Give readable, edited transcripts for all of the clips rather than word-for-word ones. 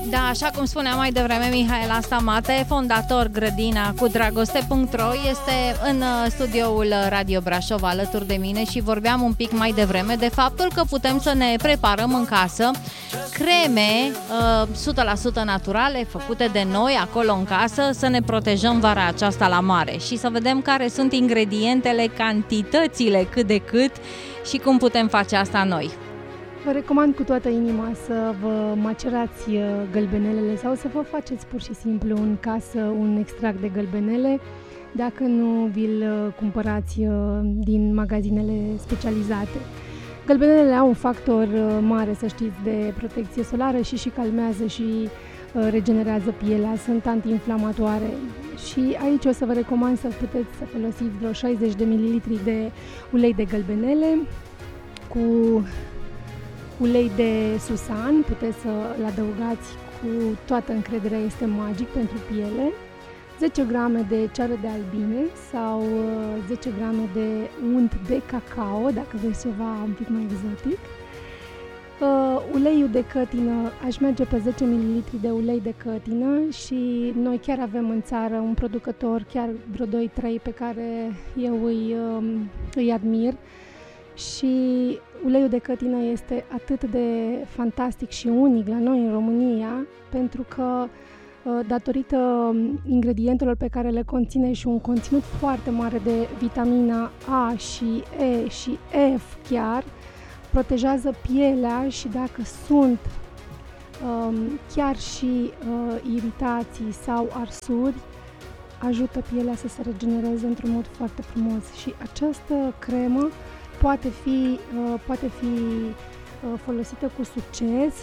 Da, așa cum spunea mai devreme Mihaela Stamate, fondator grădina cu dragoste.ro, este în studioul Radio Brașov alături de mine și vorbeam un pic mai devreme de faptul că putem să ne preparăm în casă creme 100% naturale, făcute de noi acolo în casă, să ne protejăm vara aceasta la mare și să vedem care sunt ingredientele, cantitățile cât de cât și cum putem face asta noi. Vă recomand cu toată inima să vă macerați gălbenelele sau să vă faceți pur și simplu în casă un extract de gălbenele, dacă nu vi-l cumpărați din magazinele specializate. Gălbenelele au un factor mare, să știți, de protecție solară și calmează și regenerează pielea, sunt antiinflamatoare. Și aici o să vă recomand să puteți să folosiți vreo 60 de ml de ulei de gălbenele cu ulei de susan, puteți să-l adăugați cu toată încrederea, este magic pentru piele, 10 grame de ceară de albine sau 10 grame de unt de cacao, dacă vreți ceva un pic mai exotic. Uleiul de cătină, aș merge pe 10 ml de ulei de cătină și noi chiar avem în țară un producător, chiar vreo 2-3 pe care eu îi admir. Și uleiul de cătină este atât de fantastic și unic la noi în România, pentru că datorită ingredientelor pe care le conține și un conținut foarte mare de vitamina A și E și F chiar, protejează pielea și dacă sunt chiar și iritații sau arsuri, ajută pielea să se regenereze într-un mod foarte frumos. Și această cremă poate fi folosită cu succes,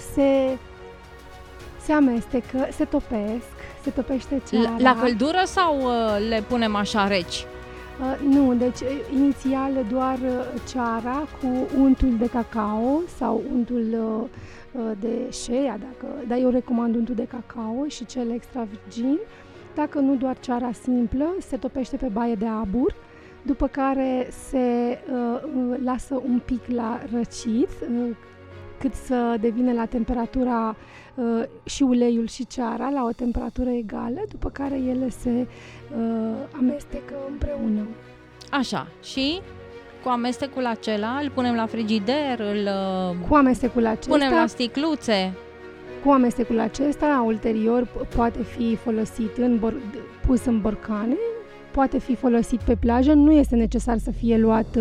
se amestecă, se topește ceara. La căldură sau le punem așa reci? Nu, deci inițial doar ceara cu untul de cacao sau untul de shea, dar eu recomand untul de cacao și cel extra virgin. Dacă nu, doar ceara simplă, se topește pe baie de abur, după care se lasă un pic la răcit, cât să devină la temperatura și uleiul și ceara la o temperatură egală, după care ele se amestecă împreună. Așa, și cu amestecul acela îl punem la frigider, cu amestecul acesta, punem la sticluțe. Cu amestecul acesta, ulterior poate fi folosit pus în borcane, poate fi folosit pe plajă, nu este necesar să fie luat,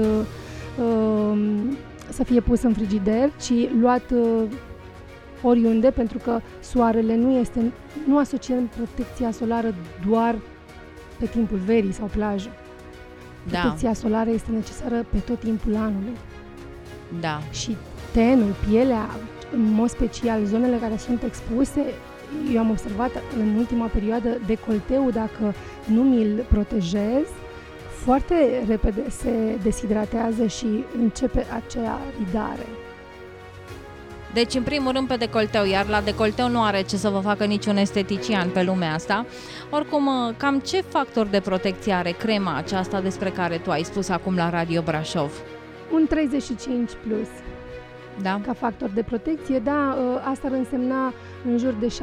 să fie pus în frigider, ci luat oriunde, pentru că soarele nu asociem protecția solară doar pe timpul verii sau plajă. Da. Protecția solară este necesară pe tot timpul anului. Da. Și tenul, pielea, în mod special zonele care sunt expuse, eu am observat în ultima perioadă decolteul, dacă nu mi-l protejez, foarte repede se deshidratează și începe acea ridare. Deci, în primul rând, pe decolteu, iar la decolteu nu are ce să vă facă niciun estetician pe lumea asta. Oricum, cam ce factor de protecție are crema aceasta despre care tu ai spus acum la Radio Brașov? Un 35 plus. Da? Ca factor de protecție, da, asta ar însemna în jur de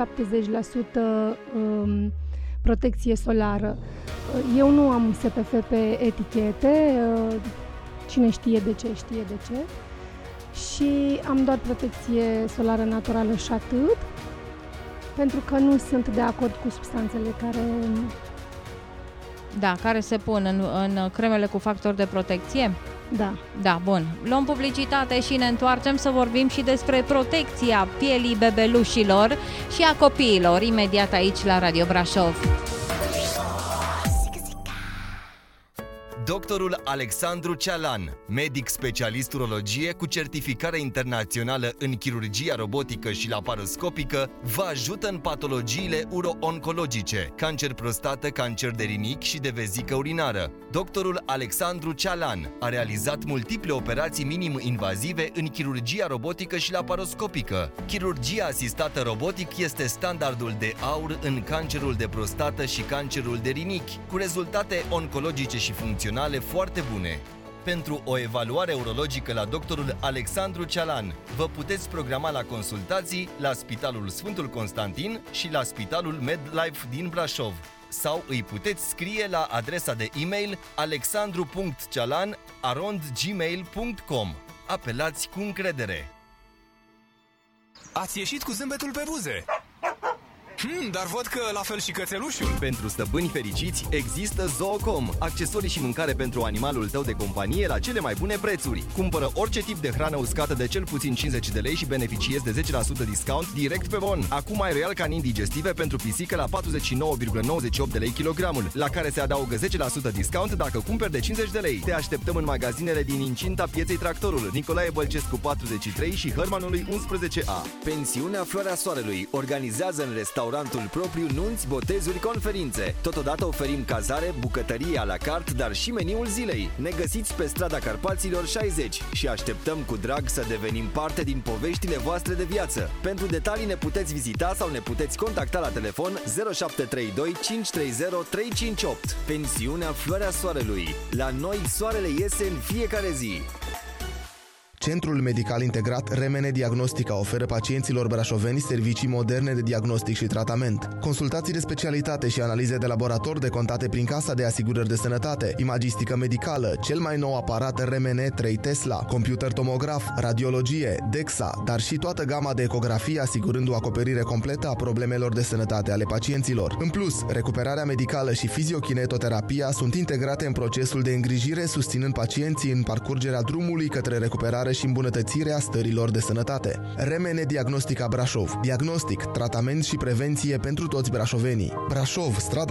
70% protecție solară. Eu nu am SPF pe etichete, cine știe de ce, știe de ce. Și am doar protecție solară naturală și atât, pentru că nu sunt de acord cu substanțele care se pun în cremele cu factor de protecție? Da. Da, bun. Luăm publicitate și ne întoarcem să vorbim și despre protecția pielii bebelușilor și a copiilor, imediat aici la Radio Brașov. Doctorul Alexandru Cealan, medic specialist urologie cu certificare internațională în chirurgia robotică și laparoscopică, vă ajută în patologiile uro-oncologice, cancer prostată, cancer de rinichi și de vezică urinară. Doctorul Alexandru Cealan a realizat multiple operații minim-invazive în chirurgia robotică și laparoscopică. Chirurgia asistată robotic este standardul de aur în cancerul de prostată și cancerul de rinichi, cu rezultate oncologice și funcționale foarte bune. pentru o evaluare urologică la doctorul Alexandru Cealan. Vă puteți programa la consultații la Spitalul Sfântul Constantin și la Spitalul MedLife din Brașov. Sau îi puteți scrie la adresa de e-mail alexandru.cealan@gmail.com. Apelați cu încredere! Ați ieșit cu zâmbetul pe buze. Dar văd că la fel și cățelușul. Pentru stăpâni fericiți există Zoocom, accesorii și mâncare pentru animalul tău de companie la cele mai bune prețuri. Cumpără orice tip de hrană uscată de cel puțin 50 de lei și beneficiezi de 10% discount direct pe bon. Acum ai Royal Canin digestive pentru pisică la 49,98 de lei kilogramul, la care se adaugă 10% discount dacă cumperi de 50 de lei. Te așteptăm în magazinele din incinta Pieței Tractorul, Nicolae Bălcescu 43 și Hărmanului 11A. Pensiunea Floarea Soarelui organizează în restaurantul propriu nunți, botezuri, conferințe. Totodată oferim cazare, bucătărie à la carte, dar și meniul zilei. Ne găsiți pe strada Carpaților 60 și așteptăm cu drag să devenim parte din poveștile voastre de viață. Pentru detalii ne puteți vizita sau ne puteți contacta la telefon 0732 530 358. Pensiunea Floarea Soarelui. La noi soarele iese în fiecare zi. Centrul Medical Integrat Remene Diagnostica oferă pacienților brașoveni servicii moderne de diagnostic și tratament. Consultații de specialitate și analize de laborator decontate prin Casa de Asigurări de Sănătate, imagistică medicală, cel mai nou aparat Remene 3 Tesla, computer tomograf, radiologie, DEXA, dar și toată gama de ecografie asigurând o acoperire completă a problemelor de sănătate ale pacienților. În plus, recuperarea medicală și fiziokinetoterapia sunt integrate în procesul de îngrijire, susținând pacienții în parcurgerea drumului către recuperare și îmbunătățirea stărilor de sănătate. Remene Diagnostica Brașov. Diagnostic, tratament și prevenție pentru toți brașovenii. Brașov, strada